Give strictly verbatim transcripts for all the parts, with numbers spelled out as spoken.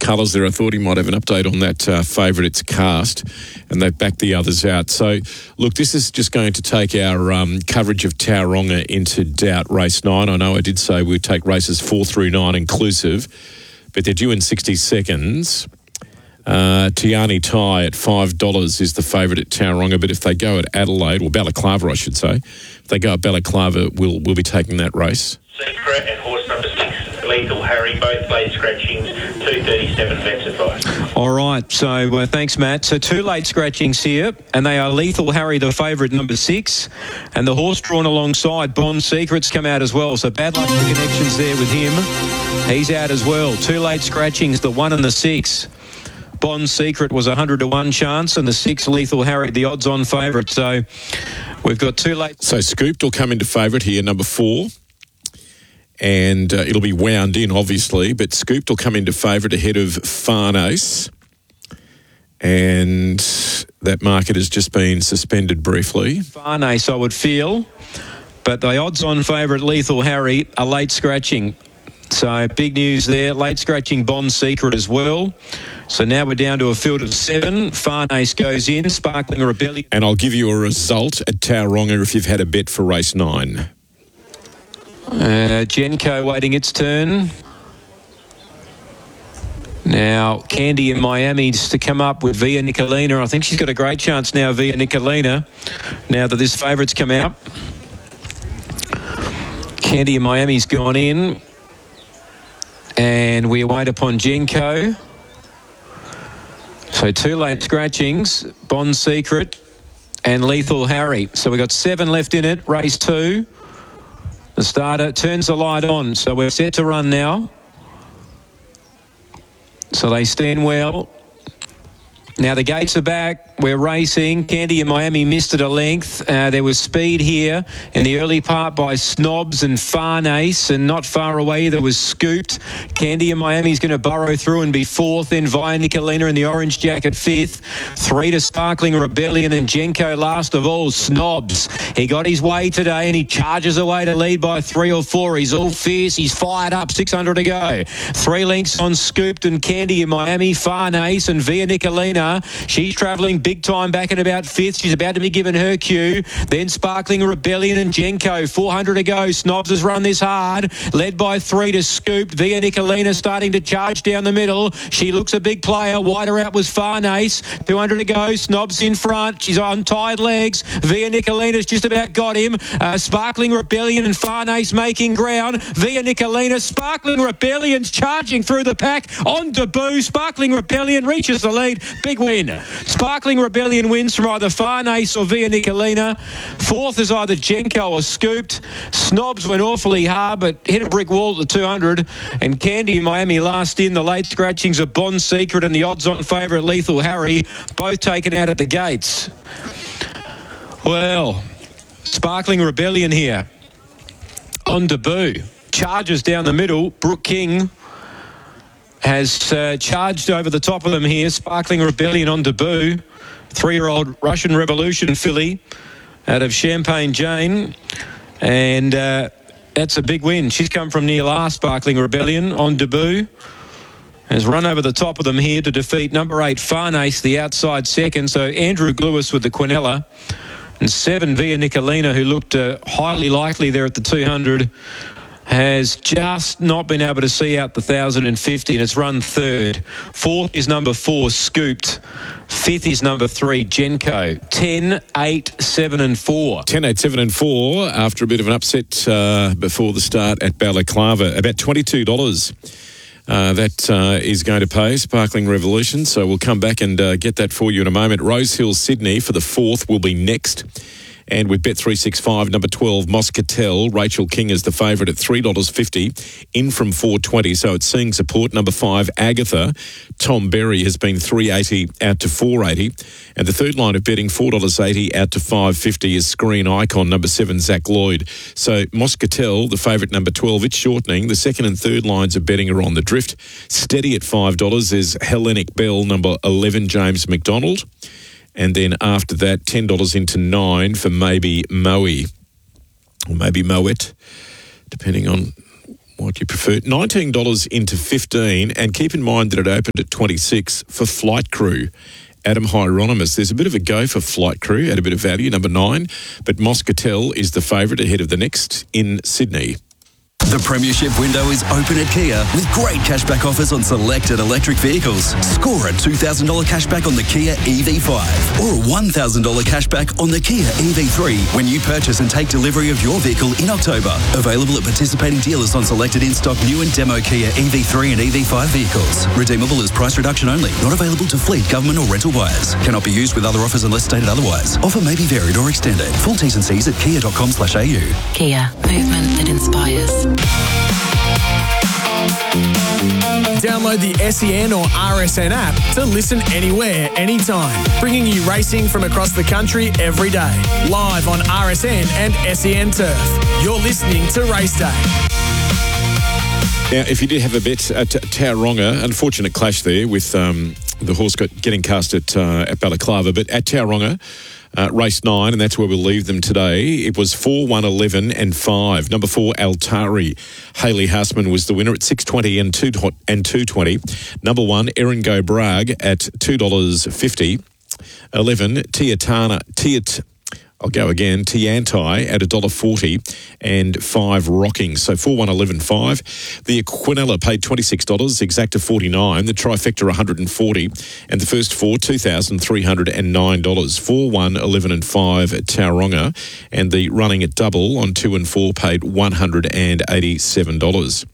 colours there. I thought he might have an update on that uh, favourite. It's Cast, and they've backed the others out. So, look, this is just going to take our um, coverage of Tauranga into doubt. Race nine. I know I did say we'd take races four through nine inclusive, but they're due in sixty seconds. Uh, Tiani Tai at five dollars is the favourite at Tauranga, but if they go at Adelaide, or Balaclava, I should say, if they go at Balaclava, we'll, we'll be taking that race. Secret and horse number six, Lethal Harry, both late scratchings, two thirty-seven vets advice. All right, so uh, thanks, Matt. So two late scratchings here, and they are Lethal Harry, the favourite, number six, and the horse drawn alongside, Bond Secret's come out as well. So bad luck for connections there with him. He's out as well. Two late scratchings, the one and the six. Bond Secret was a one hundred to one chance, and the six, Lethal Harry, the odds-on favourite. So we've got two late... So Scooped will come into favourite here, number four. And uh, it'll be wound in, obviously, but Scooped will come into favourite ahead of Farnose. And that market has just been suspended briefly. Farnose, I would feel. But the odds-on favourite, Lethal Harry, a late scratching. So big news there. Late scratching Bond Secret as well. So now we're down to a field of seven. Farnose goes in. Sparkling Rebellion. And I'll give you a result at Tauranga if you've had a bet for race nine. Uh, Genco waiting its turn. Now, Candy in Miami's to come up with Via Nicolina. I think she's got a great chance now, Via Nicolina, now that this favourite's come out. Candy in Miami's gone in. And we await upon Genco. So two late scratchings, Bond Secret and Lethal Harry. So we've got seven left in it, race two. The starter turns the light on, so we're set to run now. So they stand well. Now the gates are back. We're racing. Candy in Miami missed it a length. Uh, there was speed here in the early part by Snobs and Farnose, and not far away there was Scooped. Candy in Miami's going to burrow through and be fourth. Then Via Nicolina in the orange jacket fifth. Three to Sparkling Rebellion, and Genco last of all. Snobs. He got his way today and he charges away to lead by three or four. He's all fierce. He's fired up. six hundred to go. Three lengths on Scooped and Candy in Miami. Farnose and Via Nicolina. She's travelling big time back at about fifth. She's about to be given her cue. Then Sparkling Rebellion and Genco. four hundred to go. Snobs has run this hard. Led by three to Scooped. Via Nicolina starting to charge down the middle. She looks a big player. Wider out was Farnose. two hundred to go. Snobs in front. She's on tied legs. Via Nicolina's just about got him. Uh, Sparkling Rebellion and Farnose making ground. Via Nicolina. Sparkling Rebellion's charging through the pack. On debut. Sparkling Rebellion reaches the lead. Big win. Sparkling Rebellion wins from either Farnose or Via Nicolina. Fourth is either Genco or Scooped. Snobs went awfully hard but hit a brick wall at the two hundred. And Candy in Miami last in. The late scratchings of Bond Secret and the odds-on favourite Lethal Harry, both taken out at the gates. Well, Sparkling Rebellion here. On debut. Charges down the middle. Brooke King has uh, charged over the top of them here. Sparkling Rebellion on debut. Three-year-old Russian Revolution filly out of Champagne Jane. And uh, that's a big win. She's come from near last, Sparkling Rebellion, on debut. Has run over the top of them here to defeat number eight, Farnose, the outside second. So Andrew Glewis with the Quinella. And seven, Via Nicolina, who looked uh, highly likely there at the two hundred. Has just not been able to see out the one thousand fifty, and it's run third. Fourth is number four, Scooped. Fifth is number three, Genco. ten, eight, seven and four. ten, eight, seven and four after a bit of an upset uh, before the start at Balaclava. About twenty-two dollars. Uh, that uh, is going to pay Sparkling Revolution, so we'll come back and uh, get that for you in a moment. Rosehill Sydney for the fourth will be next. And with Bet three sixty-five, number twelve, Moscatel, Rachel King is the favourite at three dollars fifty, in from four twenty, so it's seeing support. Number five, Agatha, Tom Berry has been three eighty out to four eighty. And the third line of betting, four dollars eighty out to five fifty, is Screen Icon, number seven, Zach Lloyd. So Moscatel, the favourite, number twelve, it's shortening. The second and third lines of betting are on the drift. Steady at five dollars is Hellenic Bell, number eleven, James McDonald. And then after that, ten dollars into nine for maybe Moe, or maybe Moet, depending on what you prefer. nineteen dollars into fifteen, and keep in mind that it opened at twenty-six for Flight Crew. Adam Hieronymus. There's a bit of a go for Flight Crew at a bit of value, number nine, but Moscatel is the favourite ahead of the next in Sydney. The Premiership window is open at Kia with great cashback offers on selected electric vehicles. Score a two thousand dollars cashback on the Kia E V five or a one thousand dollars cashback on the Kia E V three when you purchase and take delivery of your vehicle in October. Available at participating dealers on selected in-stock new and demo Kia E V three and E V five vehicles. Redeemable as price reduction only. Not available to fleet, government or rental buyers. Cannot be used with other offers unless stated otherwise. Offer may be varied or extended. Full T's and C's at kia dot com slash a u. Kia. Movement that inspires. Download the S E N or R S N app to listen anywhere, anytime. Bringing you racing from across the country every day. Live on R S N and S E N Turf. You're listening to Race Day. Now, if you did have a bet at Tauranga, unfortunate clash there with um, the horse got getting cast at, uh, at Balaclava, but at Tauranga, Uh, race nine, and that's where we'll leave them today. It was four, one, eleven and five. Number four, Altari. Haley Hassman was the winner at six twenty and two and two twenty. Number one, Erin Go Bragg at two dollars fifty. eleven, Tiatana. Tiat. I'll go again. Tiantai at one dollar forty and five rocking. So four, one, eleven, five. The Quinella paid twenty-six dollars, Exacta forty-nine, the Trifecta one hundred forty, and the first four, two thousand three hundred nine dollars. four, one, eleven and five at Tauranga, and the running at double on two and four paid one hundred eighty-seven dollars.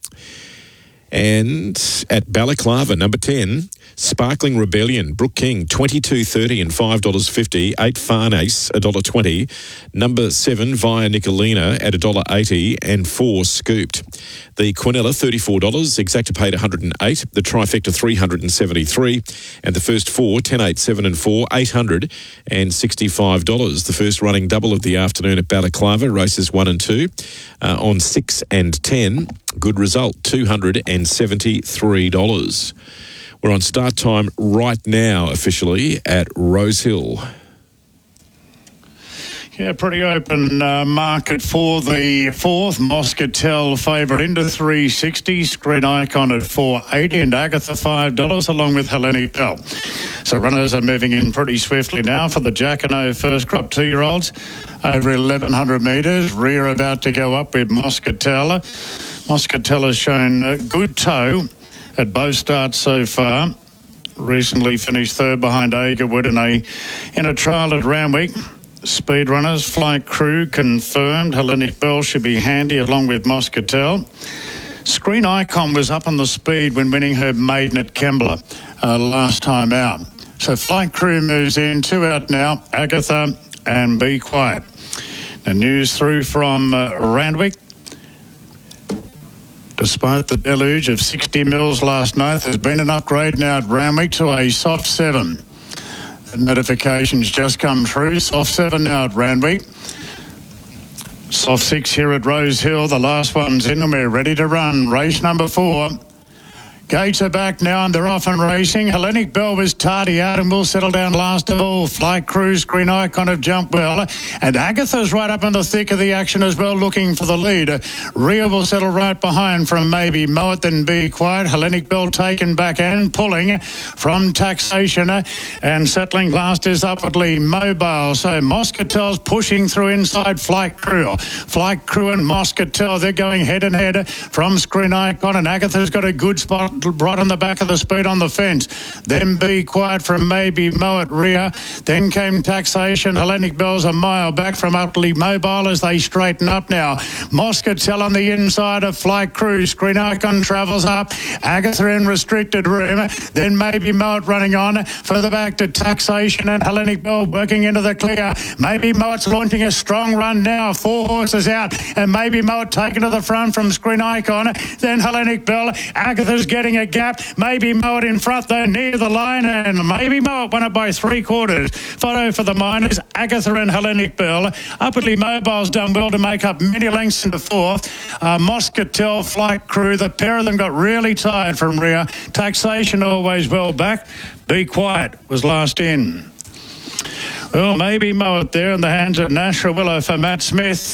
And at Balaclava, number ten, Sparkling Rebellion, Brooke King, twenty-two thirty and five dollars fifty. eight, Farnace, one dollar twenty. Number seven, Via Nicolina at one dollar eighty, and four, Scooped. The Quinella, thirty-four dollars. Exacta paid one hundred eight. The Trifecta, three hundred seventy-three. And the first four, ten, eight, seven and four, eight hundred sixty-five dollars. The first running double of the afternoon at Balaclava, races one and two, uh, on six and ten. Good result, two hundred seventy-three dollars. We're on start time right now officially at Rosehill. Yeah, pretty open uh, market for the fourth. Moscatel favourite into three sixty. Screen Icon at four eighty and Agatha five dollars along with Hellenic Bell. So runners are moving in pretty swiftly now for the Jacquinot first crop two-year-olds. Over eleven hundred metres. Rear about to go up with Moscatel. Moscatel has shown a good toe at both starts so far. Recently finished third behind Agerwood in a in a trial at Randwick. Speed runners, Flight Crew confirmed. Hellenic Bell should be handy along with Moscatel. Screen Icon was up on the speed when winning her maiden at Kembla uh, last time out. So Flight Crew moves in, two out now, Agatha and Be Quiet. The news through from uh, Randwick. Despite the deluge of sixty mils last night, there's been an upgrade now at Randwick to a soft seven. The notifications just come through. Soft seven now at Randwick. Soft six here at Rosehill. The last one's in and we're ready to run. Race number four. Gates are back now and they're off and racing. Hellenic Bell was tardy out and will settle down last of all. Flight Crew, Screen Icon have jumped well. And Agatha's right up in the thick of the action as well, looking for the lead. Rhea will settle right behind from Maybe Mow It, then Be Quiet. Hellenic Bell taken back and pulling from Taxation. And settling last is upwardly Mobile. So Moscatel's pushing through inside Flight Crew. Flight Crew and Moscatel, they're going head and head from Screen Icon. And Agatha's got a good spot right on the back of the speed on the fence. Then Be Quiet from Maybe Mow It rear. Then came Taxation. Hellenic Bell's a mile back from Utterly Mobile as they straighten up now. Moscatel on the inside of Flight Crew. Screen Icon travels up. Agatha in restricted room. Then Maybe Mow It running on. Further back to Taxation and Hellenic Bell working into the clear. Maybe Mow It's launching a strong run now. Four horses out. And Maybe Mow It taken to the front from Screen Icon. Then Hellenic Bell. Agatha's getting a gap. Maybe Mow It in front though near the line, and Maybe Mow It won it by three quarters. Photo for the Miners, Agatha and Hellenic Bell. Upwardly Mobile's done well to make up many lengths into fourth. Uh, Moscatel, Flight Crew, the pair of them got really tired from rear. Taxation always well back. Be Quiet was last in. Well, Maybe Mow It there in the hands of Nashua Willow for Matt Smith.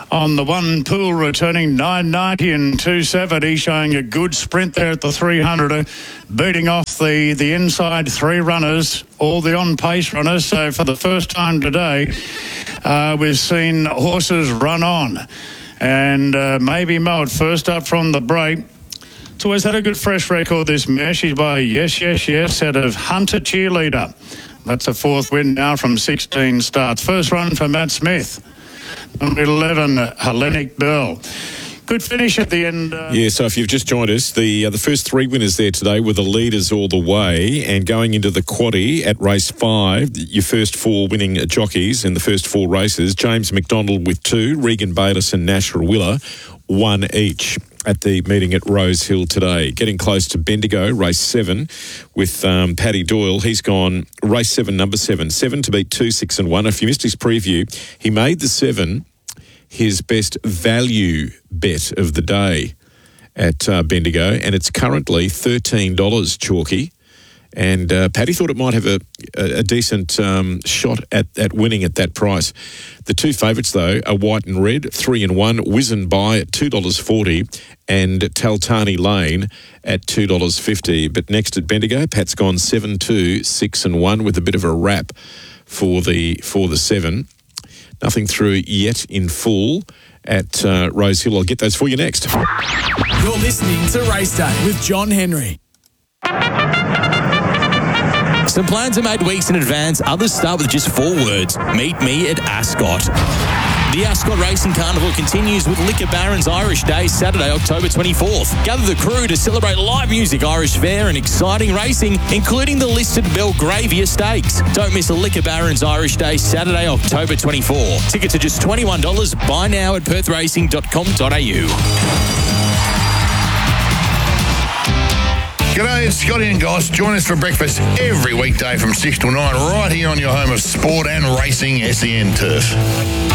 on the one pool, returning nine ninety and two seventy, showing a good sprint there at the three hundred, beating off the, the inside three runners, all the on-pace runners. So for the first time today, uh, we've seen horses run on. And uh, Maybe Mode first up from the break. It's always had a good fresh record, this mare. She's by Yes, Yes, Yes out of Hunter Cheerleader. That's a fourth win now from sixteen starts. First run for Matt Smith. Number eleven, Hellenic Bell. Good finish at the end. Uh... Yeah, so if you've just joined us, the uh, the first three winners there today were the leaders all the way. And going into the quaddie at race five, your first four winning jockeys in the first four races, James McDonald with two, Regan Bayliss and Nash Rawiller, one each at the meeting at Rose Hill today. Getting close to Bendigo, race seven, with um, Paddy Doyle. He's gone race seven, number seven, seven to beat two, six and one. If you missed his preview, he made the seven his best value bet of the day at uh, Bendigo, and it's currently thirteen dollars, Chalky. And uh, Paddy thought it might have a, a, a decent um, shot at, at winning at that price. The two favourites, though, are White and Red, three and one, Whizzin' By at two dollars forty, and Taltani Lane at two dollars fifty. But next at Bendigo, Pat's gone seven, two, six and one with a bit of a wrap for the for the seven. Nothing through yet in full at uh, Rose Hill. I'll get those for you next. You're listening to Race Day with John Henry. Some plans are made weeks in advance. Others start with just four words. Meet me at Ascot. The Ascot Racing Carnival continues with Liquor Barons Irish Day, Saturday, October twenty-fourth. Gather the crew to celebrate live music, Irish fare and exciting racing, including the listed Belgravia Stakes. Don't miss a Liquor Barons Irish Day, Saturday, October twenty-fourth. Tickets are just twenty-one dollars. Buy now at perth racing dot com dot a u. G'day, it's Scotty and Goss. Join us for breakfast every weekday from six till nine right here on your home of sport and racing, S E N Turf.